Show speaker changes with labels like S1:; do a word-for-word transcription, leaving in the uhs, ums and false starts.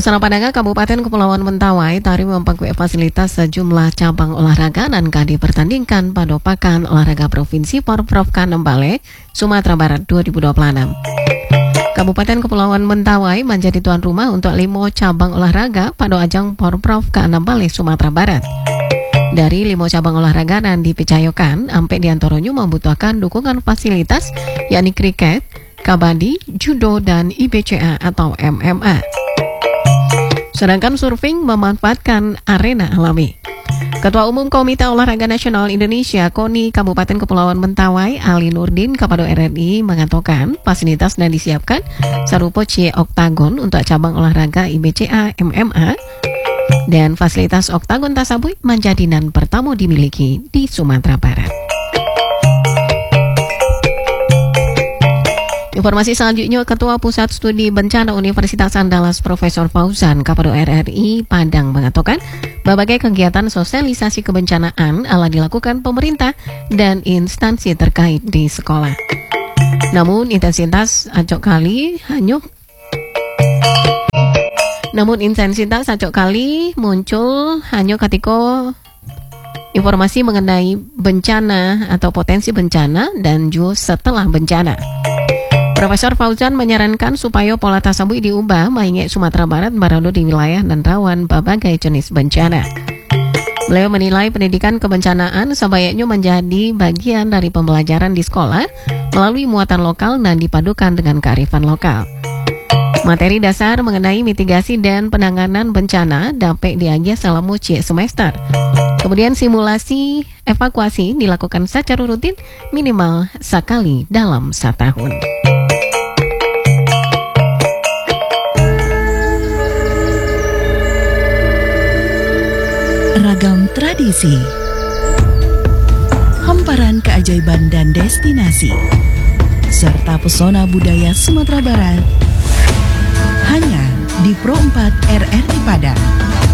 S1: Nusa Tenggara Kabupaten Kepulauan Mentawai Tari memperkuat fasilitas sejumlah cabang olahraga dan kadi dipertandingkan pada Pekan Olahraga Provinsi Porprov Kanembale, Sumatera Barat dua ribu dua puluh enam. Kabupaten Kepulauan Mentawai menjadi tuan rumah untuk lima cabang olahraga pada ajang Porprov Kanembale, Sumatera Barat. Dari lima cabang olahraga yang dipercayakan, empat diantaranya membutuhkan dukungan fasilitas, yakni kriket, kabadi, judo, dan I B C A atau M M A. Sedangkan surfing memanfaatkan arena alami. Ketua Umum Komite Olahraga Nasional Indonesia KONI Kabupaten Kepulauan Mentawai Ali Nurdin kepada R R I mengatakan fasilitas yang disiapkan serupa C oktagon untuk cabang olahraga I B C A M M A dan fasilitas oktagon tersebut menjadi nan pertama dimiliki di Sumatera Barat. Informasi selanjutnya, Ketua Pusat Studi Bencana Universitas Andalas Profesor Fauzan kepada R R I Padang mengatakan berbagai kegiatan sosialisasi kebencanaan ala dilakukan pemerintah dan instansi terkait di sekolah. Namun intensitas acok kali hanya Namun intensitas acok kali muncul hanya ketika informasi mengenai bencana atau potensi bencana dan juga setelah bencana. Profesor Fauzan menyarankan supaya pola tersebut diubah mengingat Sumatera Barat berada di wilayah dan rawan berbagai jenis bencana. Beliau menilai pendidikan kebencanaan sebaiknya menjadi bagian dari pembelajaran di sekolah melalui muatan lokal dan dipadukan dengan kearifan lokal. Materi dasar mengenai mitigasi dan penanganan bencana dapat diajar selama C semester. Kemudian simulasi evakuasi dilakukan secara rutin minimal sekali dalam setahun.
S2: Ragam tradisi, hamparan keajaiban dan destinasi, serta pesona budaya Sumatera Barat hanya di Pro empat R R I Padang.